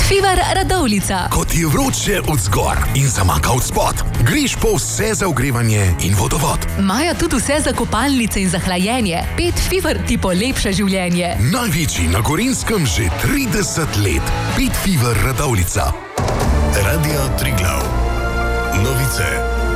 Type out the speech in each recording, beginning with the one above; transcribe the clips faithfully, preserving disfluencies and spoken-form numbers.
Fever Radovljica. Ko ti je vroče od zgor in zamaka od spod, greš po vse za ogrevanje in vodovod. Imajo tudi vse za kopalnice in za hlajenje. Pet Fever ti polepša življenje. Največji na Gorenjskem že trideset let. Pet Fever Radovljica. Radio Triglav. Novice.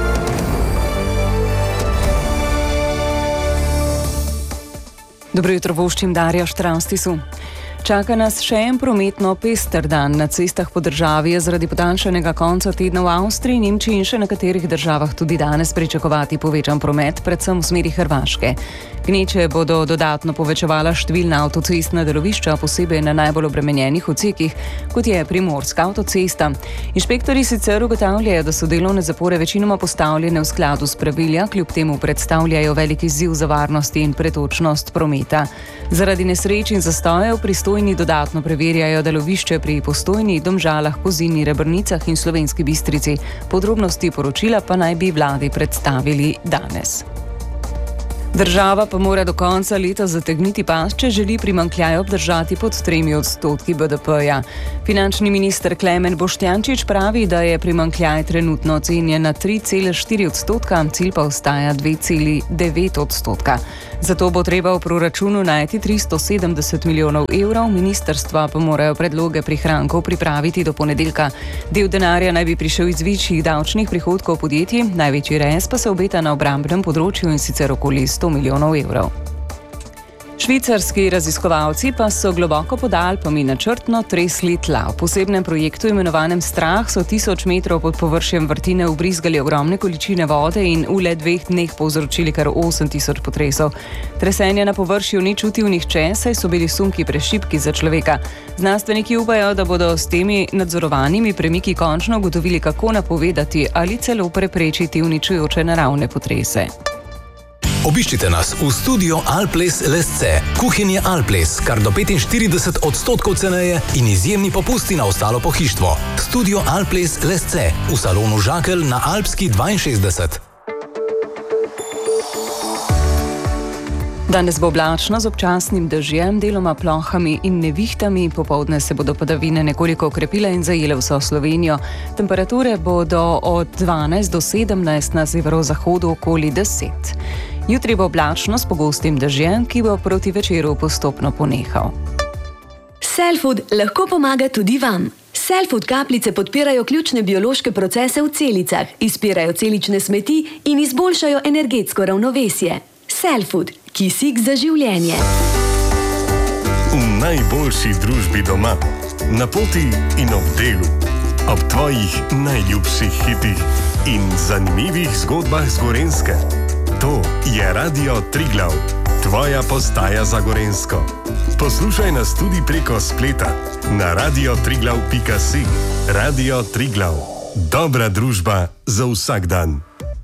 Dobro jutro, voščim Darja Štravstisu. Čaka nas še en prometno pester dan. Na cestah po državi je zaradi podaljšanega konca tedna v Avstriji, Nemčiji in še nekaterih državah tudi danes pričakovati povečan promet, predvsem v smeri Hrvaške. Gneče bodo dodatno povečevala številna avtocestna delovišča, posebej na najbolj obremenjenih odsekih, kot je Primorska avtocesta. Inšpektorji sicer ugotavljajo, da so delovne zapore večinoma postavljene v skladu s pravili, kljub temu predstavljajo velik izziv za varnost in pretočnost prometa. Zaradi nesreč in zastojev pristojni dodatno preverjajo delovišče pri Postojni, Domžalah, Kozini, Rebrnicah in Slovenski Bistrici. Podrobnosti poročila pa naj bi vladi predstavili danes. Država pa mora do konca leta zategniti pas, če želi primanjkljaj obdržati pod tremi odstotki B D P-ja. Finančni minister Klemen Boštjančič pravi, da je primanjkljaj trenutno ocenjen na tri cele štiri odstotka, cilj pa ostaja dve cele devet odstotka. Zato bo treba v proračunu najti tristo sedemdeset milijonov evrov, ministrstva pa morajo predloge prihrankov pripraviti do ponedeljka. Del denarja naj bi prišel iz večjih davčnih prihodkov podjetij, največji rez pa se obeta na obrambnem področju in sicer okoli sto milijonov evrov. Švicarski raziskovalci pa so globoko pod Alpami načrtno tresli tla. V posebnem projektu imenovanem Strah so tisoč metrov pod površjem vrtine ubrizgali ogromne količine vode in v le dveh dneh povzročili kar osem tisoč potresov. Tresenja na površju ni čutil nihče, saj so bili sunki prešibki za človeka. Znanstveniki upajo, da bodo s temi nadzorovanimi premiki končno ugotovili, kako napovedati ali celo preprečiti uničujoče naravne potrese. Obiščite nas v studio Alples Lesce. Kuhinje Alples, kar do petinštirideset odstotkov ceneje in izjemni popusti na ostalo pohištvo. Studio Alples Lesce v salonu Žakelj na Alpski dvainšestdeset. Danes bo oblačno z občasnim dežjem, deloma plohami in nevihtami. Popoldne se bodo padavine nekoliko okrepile in zajele vso Slovenijo. Temperature bodo od dvanajst do sedemnajst, na severozahodu okoli deset. Jutri bo oblačno s pogostim dežjem, ki bo proti večeru postopno ponehal. Cellfood lahko pomaga tudi vam. Cellfood kapljice podpirajo ključne biološke procese v celicah, izpirajo celične smeti in izboljšajo energetsko ravnovesje. Cellfood, kisik za življenje. V najboljši družbi doma, na poti in ob delu, ob tvojih najljubših hitih in zanimivih zgodbah z Gorenjske. To je Radio Triglav, tvoja postaja za Gorenjsko. Poslušaj nas tudi preko spleta na radio triglav pika si. Radio Triglav, dobra družba za vsak dan.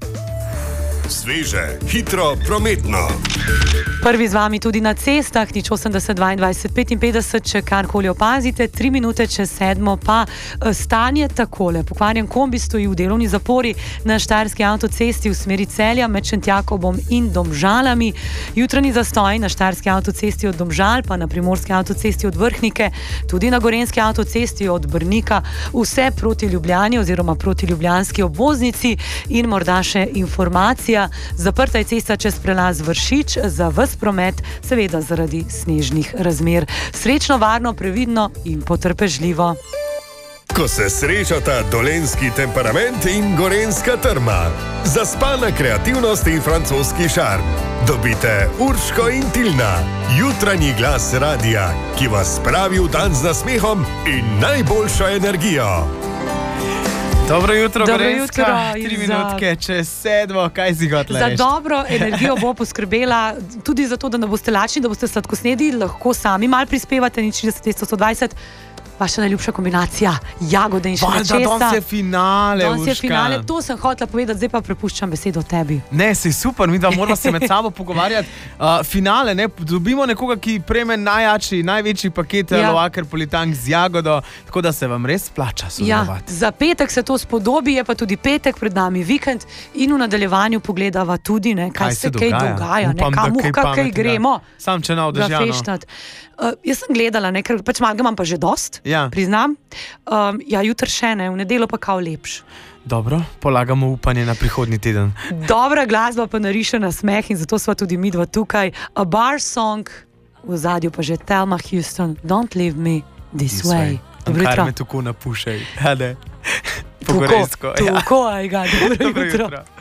Sveže, hitro, prometno. Prvi z vami tudi na cestah, nič osemdeset dvaindvajset petinpetdeset, če karkoli opazite, tri minute čez sedmo pa stanje takole. Pokvarjen kombi stoji v delovni zapori na Štajerski avtocesti v smeri Celja med Šentjakobom in Domžalami. Jutranji zastoj na Štajerski avtocesti od Domžal, pa na Primorski avtocesti od Vrhnike, tudi na Gorenjski avtocesti od Brnika, vse proti Ljubljani oziroma proti ljubljanski obvoznici. In morda še informacija, zaprta je cesta čez prelaz Vršič za ves promet, seveda zaradi snežnih razmer. Srečno, varno, previdno in potrpežljivo. Ko se srečata dolenjski temperament in gorenjska trma, zaspana kreativnost in francoski šarm, dobite Urško in Tilna, jutranji glas radia, ki vas spravi v dan z nasmehom in najboljšo energijo. Dobro jutro, Dobro Gorenjska. jutro, Tri za- minutke čez sedmo, kaj si hotela Za reči? dobro energijo bo poskrbela tudi zato, da ne boste lačni, da boste sladkosnedi, lahko sami mal prispevate, nič trideset sto dvajset. Vaša najljubša kombinacija jagode in še Valjda, nečesa. danes je finale, Danes je Urška. finale, to sem hotela povedati, zdaj pa prepuščam besedo tebi. Ne, si super, mi da moramo se med sabo pogovarjati. Uh, finale, ne, dobimo nekoga, ki prejme najjači, največji paket Ja. ja. Loaker Politank z jagodo, tako da se vam res plača Ja, sodelovati. za petek se to spodobi, je pa tudi petek, pred nami vikend in v nadaljevanju pogledava tudi, ne, kaj, Kaj se se kaj dogaja? dogaja, ne, Upam, da kam kaj v kaj pametnega. gremo. Sam če nav dežjano. Zafeštat. Uh, jaz sem gledala, ne, ker pač malo ga imam pa že dost, Ja. priznam. Um, ja, jutri še ne, v nedeljo pa kao lepš. Dobro, polagamo upanje na prihodnji teden. Dobra glasba pa nariše na smeh in zato sva tudi midva tukaj. A bar song, v zadju pa že Thelma Houston, Don't Leave Me This, this Way. Dobro Kar jutro. me tako napušaj. Ja, ne. Tako, Pogorejsko. Ja. tako, ajga, dobro Dobro jutro. jutro.